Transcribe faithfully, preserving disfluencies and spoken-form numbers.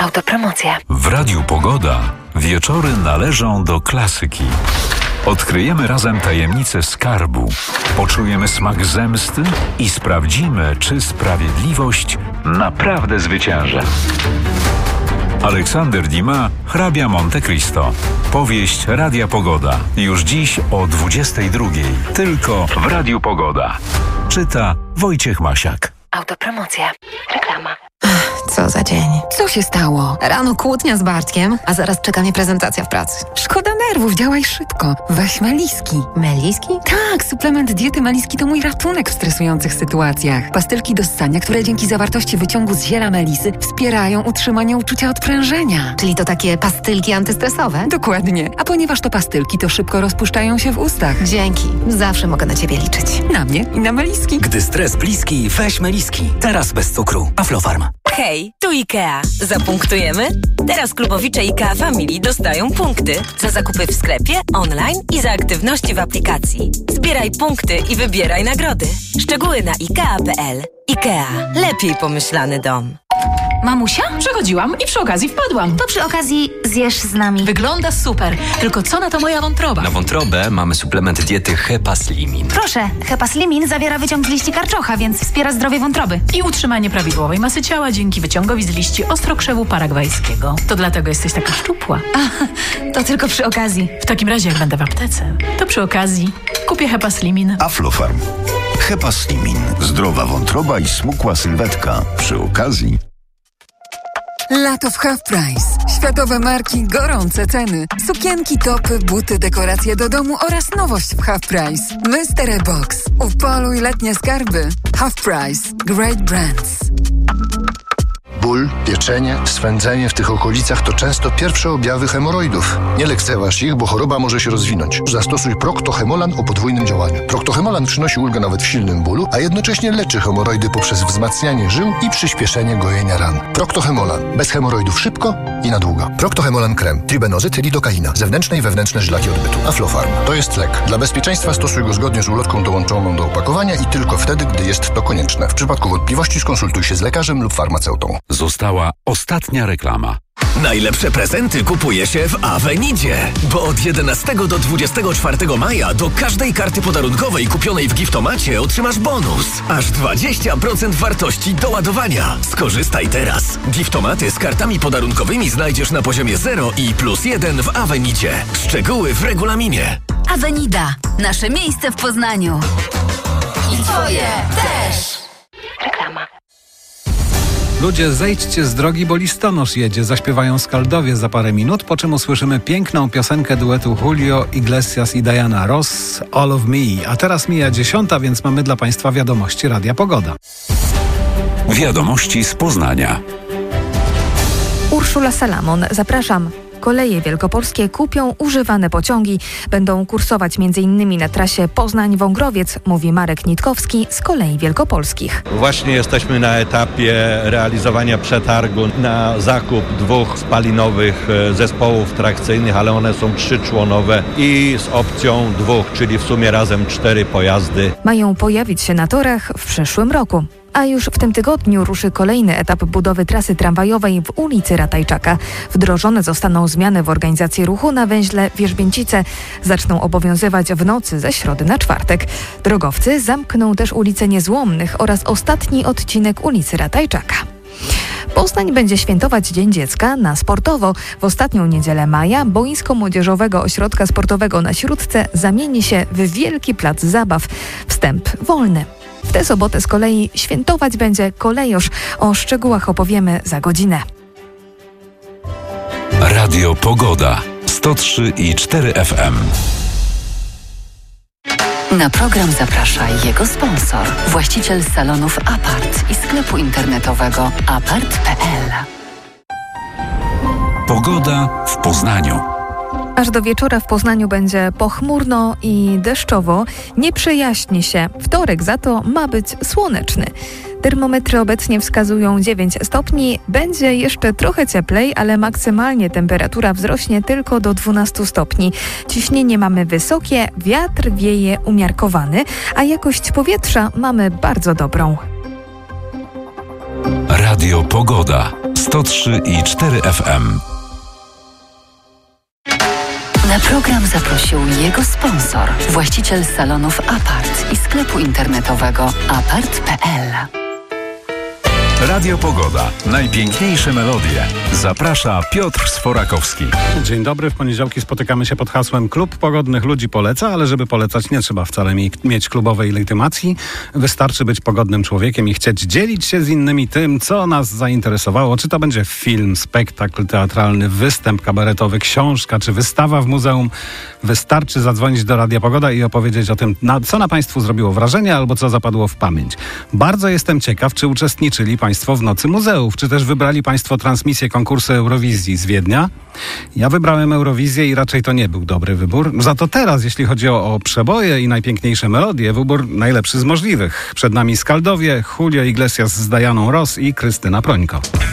Autopromocja. W Radiu Pogoda wieczory należą do klasyki. Odkryjemy razem tajemnicę skarbu, poczujemy smak zemsty i sprawdzimy, czy sprawiedliwość naprawdę zwycięży. Aleksander Dumas, Hrabia Monte Cristo. Powieść Radia Pogoda. Już dziś o dwudziestej drugiej. Tylko w Radiu Pogoda. Czyta Wojciech Masiak. Autopromocja. Reklama. Co za dzień. Co się stało? Rano kłótnia z Bartkiem, a zaraz czeka mnie prezentacja w pracy. Szkoda nerwów, działaj szybko. Weź Meliski. Meliski? Tak, suplement diety Meliski to mój ratunek w stresujących sytuacjach. Pastylki do ssania, które dzięki zawartości wyciągu z ziela melisy wspierają utrzymanie uczucia odprężenia. Czyli to takie pastylki antystresowe? Dokładnie. A ponieważ to pastylki, to szybko rozpuszczają się w ustach. Dzięki. Zawsze mogę na ciebie liczyć. Na mnie i na Meliski. Gdy stres bliski, weź Meliski. Teraz bez cukru. Aflofarm. Hej, tu IKEA. Zapunktujemy? Teraz klubowicze IKEA Family dostają punkty za zakupy w sklepie, online i za aktywności w aplikacji. Zbieraj punkty i wybieraj nagrody. Szczegóły na ikea kropka pe el. IKEA. Lepiej pomyślany dom. Mamusia? Przechodziłam i przy okazji wpadłam. To przy okazji zjesz z nami. Wygląda super. Tylko co na to moja wątroba? Na wątrobę mamy suplement diety Hepaslimin. Proszę, Hepaslimin zawiera wyciąg z liści karczocha, więc wspiera zdrowie wątroby. I utrzymanie prawidłowej masy ciała dzięki wyciągowi z liści ostrokrzewu paragwajskiego. To dlatego jesteś taka szczupła. A, to tylko przy okazji. W takim razie, jak będę w aptece, to przy okazji kupię Hepaslimin. Aflofarm. Hepaslimin. Zdrowa wątroba i smukła sylwetka. Przy okazji... Lato w Half Price. Światowe marki, gorące ceny. Sukienki, topy, buty, dekoracje do domu oraz nowość w Half Price. Mystery Box. Upoluj letnie skarby. Half Price. Great brands. Ból, pieczenie, swędzenie w tych okolicach to często pierwsze objawy hemoroidów. Nie lekceważ ich, bo choroba może się rozwinąć. Zastosuj Procto-Hemolan o podwójnym działaniu. Procto-Hemolan przynosi ulgę nawet w silnym bólu, a jednocześnie leczy hemoroidy poprzez wzmacnianie żył i przyspieszenie gojenia ran. Procto-Hemolan. Bez hemoroidów szybko i na długo. Procto-Hemolan krem. Tribenozyt, lidokaina. Zewnętrzne i wewnętrzne żylaki odbytu. Aflofarm. To jest lek. Dla bezpieczeństwa stosuj go zgodnie z ulotką dołączoną do opakowania i tylko wtedy, gdy jest to konieczne. W przypadku wątpliwości skonsultuj się z lekarzem lub farmaceutą. Została ostatnia reklama. Najlepsze prezenty kupuje się w Avenidzie, bo od jedenastego do dwudziestego czwartego maja do każdej karty podarunkowej kupionej w Giftomacie otrzymasz bonus. Aż dwadzieścia procent wartości do ładowania. Skorzystaj teraz. Giftomaty z kartami podarunkowymi znajdziesz na poziomie zero i plus jeden w Avenidzie. Szczegóły w regulaminie. Avenida. Nasze miejsce w Poznaniu. I twoje też. Reklama. Ludzie, zejdźcie z drogi, bo listonosz jedzie. Zaśpiewają Skaldowie za parę minut, po czym usłyszymy piękną piosenkę duetu Julio Iglesias i Diana Ross, All of Me. A teraz mija dziesiąta, więc mamy dla Państwa wiadomości Radia Pogoda. Wiadomości z Poznania. Urszula Salamon, zapraszam. Koleje wielkopolskie kupią używane pociągi. Będą kursować między innymi na trasie Poznań-Wągrowiec, mówi Marek Nitkowski z Kolei Wielkopolskich. Właśnie jesteśmy na etapie realizowania przetargu na zakup dwóch spalinowych zespołów trakcyjnych, ale one są trzyczłonowe i z opcją dwóch, czyli w sumie razem cztery pojazdy. Mają pojawić się na torach w przyszłym roku. A już w tym tygodniu ruszy kolejny etap budowy trasy tramwajowej w ulicy Ratajczaka. Wdrożone zostaną zmiany w organizacji ruchu na węźle Wierzbięcice. Zaczną obowiązywać w nocy ze środy na czwartek. Drogowcy zamkną też ulicę Niezłomnych oraz ostatni odcinek ulicy Ratajczaka. Poznań będzie świętować Dzień Dziecka na sportowo. W ostatnią niedzielę maja boisko Młodzieżowego Ośrodka Sportowego na Śródce zamieni się w wielki plac zabaw. Wstęp wolny. W tę sobotę z kolei świętować będzie kolejosz. O szczegółach opowiemy za godzinę. Radio Pogoda. sto trzy i cztery F M. Na program zaprasza jego sponsor, właściciel salonów Apart i sklepu internetowego apart kropka pe el. Pogoda w Poznaniu. Aż do wieczora w Poznaniu będzie pochmurno i deszczowo. Nie przejaśni się. Wtorek za to ma być słoneczny. Termometry obecnie wskazują dziewięć stopni. Będzie jeszcze trochę cieplej, ale maksymalnie temperatura wzrośnie tylko do dwunastu stopni. Ciśnienie mamy wysokie, wiatr wieje umiarkowany, a jakość powietrza mamy bardzo dobrą. Radio Pogoda. sto trzy i cztery F M. Na program zaprosił jego sponsor, właściciel salonów Apart i sklepu internetowego apart kropka p l. Radio Pogoda. Najpiękniejsze melodie. Zaprasza Piotr Sforakowski. Dzień dobry. W poniedziałki spotykamy się pod hasłem Klub Pogodnych Ludzi Poleca, ale żeby polecać nie trzeba wcale mieć klubowej legitymacji. Wystarczy być pogodnym człowiekiem i chcieć dzielić się z innymi tym, co nas zainteresowało. Czy to będzie film, spektakl teatralny, występ kabaretowy, książka czy wystawa w muzeum. Wystarczy zadzwonić do Radia Pogoda i opowiedzieć o tym, na, co na Państwu zrobiło wrażenie albo co zapadło w pamięć. Bardzo jestem ciekaw, czy uczestniczyli Państwo w Nocy Muzeów, czy też wybrali Państwo transmisję konkursu Eurowizji z Wiednia. Ja wybrałem Eurowizję i raczej to nie był dobry wybór. Za to teraz, jeśli chodzi o, o przeboje i najpiękniejsze melodie, wybór najlepszy z możliwych. Przed nami Skaldowie, Julio Iglesias z Dianą Ross i Krystyna Prońko.